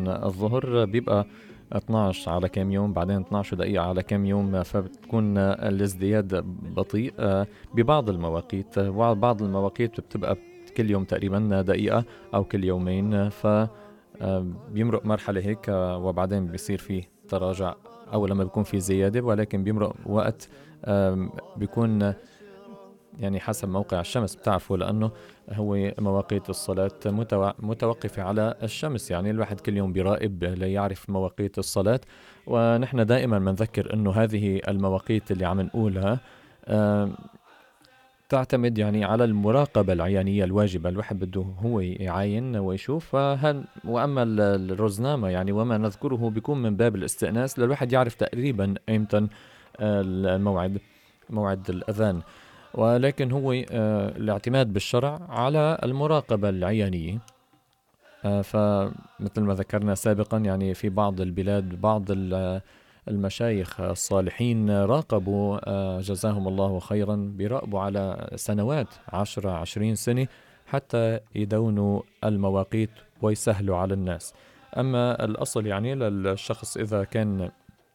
الظهر بيبقى 12 على كام يوم، بعدين 12 دقيقة على كام يوم، فبتكون الازدياد بطيء ببعض المواقيت، وبعض المواقيت بتبقى كل يوم تقريبا دقيقة أو كل يومين، بيمرق مرحلة هيك وبعدين بيصير فيه تراجع، أو لما بيكون في زيادة، ولكن بيمرق وقت بيكون يعني حسب موقع الشمس، بتعرفوا، لأنه هو مواقيت الصلاة متوقفة على الشمس. يعني الواحد كل يوم بيراقب ليعرف مواقيت الصلاة، ونحن دائما بنذكر أنه هذه المواقيت اللي عم نقولها تعتمد يعني على المراقبة العيانية الواجبة. الواحد بده هو يعاين ويشوف، وأما الرزنامة يعني وما نذكره بيكون من باب الاستئناس، للواحد يعرف تقريبا إمتى موعد الأذان، ولكن هو الاعتماد بالشرع على المراقبة العيانية. فمثل ما ذكرنا سابقا، يعني في بعض البلاد بعض المشايخ الصالحين راقبوا جزاهم الله خيرا، بيراقبوا على سنوات 10-20 سنة حتى يدونوا المواقيت ويسهلوا على الناس. أما الأصل يعني للشخص إذا كان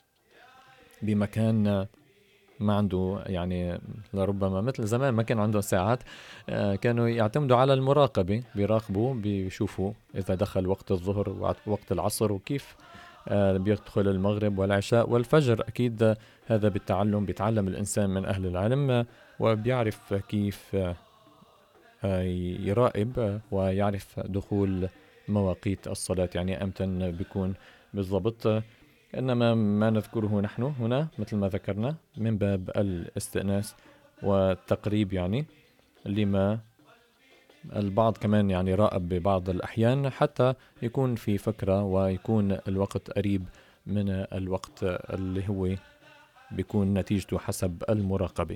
بمكان ما عنده، يعني لربما مثل زمان ما كان عنده ساعات، كانوا يعتمدوا على المراقبة، بيراقبوا بيشوفوا إذا دخل وقت الظهر ووقت العصر، وكيف بيدخل المغرب والعشاء والفجر. أكيد هذا بالتعلم، بيتعلم الإنسان من أهل العلم، وبيعرف كيف يراقب ويعرف دخول مواقيت الصلاة، يعني أمتى بيكون بالضبط. إنما ما نذكره نحن هنا مثل ما ذكرنا من باب الاستئناس والتقريب، يعني لما البعض كمان يعني راقب ببعض الأحيان حتى يكون في فكرة ويكون الوقت قريب من الوقت اللي هو بيكون نتيجته حسب المراقبة.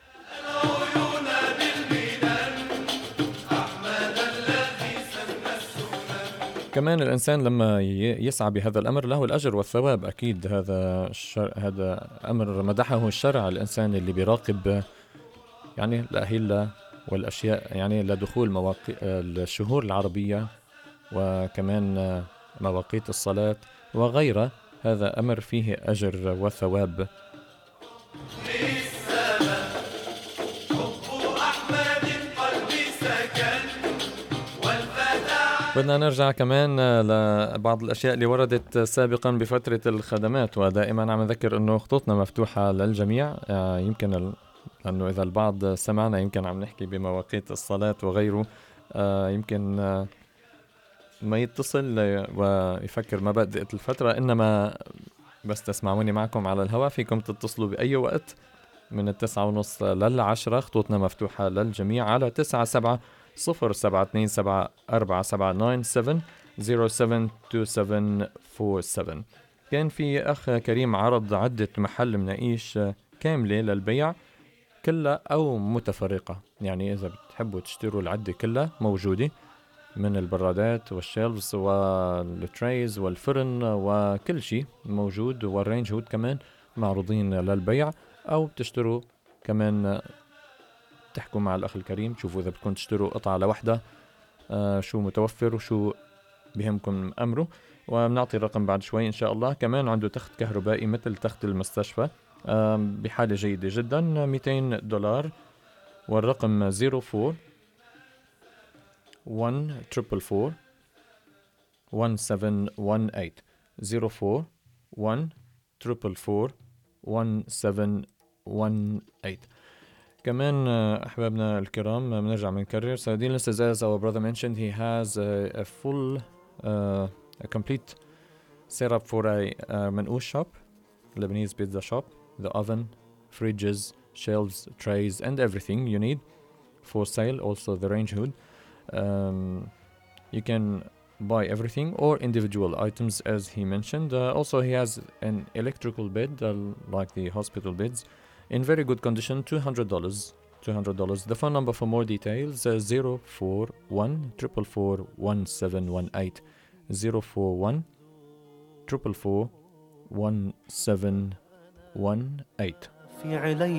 كمان الإنسان لما يسعى بهذا الأمر له الأجر والثواب. أكيد هذا أمر مدحه الشرع، الإنسان اللي بيراقب يعني الأهلة والأشياء، يعني لدخول الشهور العربية، وكمان مواقيت الصلاة وغيره. هذا أمر فيه أجر وثواب. بدنا نرجع كمان لبعض الأشياء اللي وردت سابقا بفترة الخدمات، ودائما عم نذكر أنه خطوطنا مفتوحة للجميع. يمكن لأنه إذا البعض سمعنا يمكن عم نحكي بمواقيت الصلاة وغيره، يمكن ما يتصل ويفكر ما بدأت الفترة، إنما بس تسمعوني معكم على الهواء. فيكم تتصلوا بأي وقت من 9:30 لل10. خطوطنا مفتوحة للجميع على 97 0727 كان في أخ كريم عرض عدة محل مناقيش كاملة للبيع، كلها أو متفرقة. يعني إذا بتحبوا تشتروا العدة كلها موجودة، من البرادات والشيلفز والتريز والفرن وكل شيء موجود، والرينج هود كمان معروضين للبيع. أو بتشتروا كمان، تحكوا مع الأخ الكريم تشوفوا إذا بدكم تشتروا قطعة لوحدة، شو متوفر وشو بهمكم أمره، وبنعطي الرقم بعد شوي إن شاء الله. كمان عنده تخت كهربائي مثل تخت المستشفى بحالة جيدة جدا، $200، والرقم 04 1 1718 04 1 1718. كمان أحبابنا الكرام بنرجع بنكرر. So Dean as our brother mentioned, he has a full a complete setup for a manouche shop, Lebanese pizza shop, the oven, fridges, shelves, trays and everything you need for sale. Also the range hood. You can buy everything or individual items as he mentioned. Also he has an electrical bed like the hospital beds in very good condition, $200. The phone number for more details is 041 444 1718 041 444 1718.